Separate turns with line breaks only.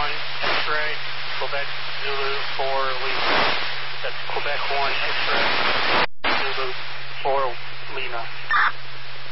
X-ray, Quebec Zulu 4 Lima. That's Quebec 1 X-ray.